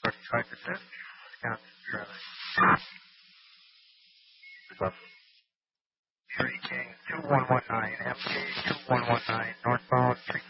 5%. Wisconsin trailer. King 2119, MK 2119, northbound 3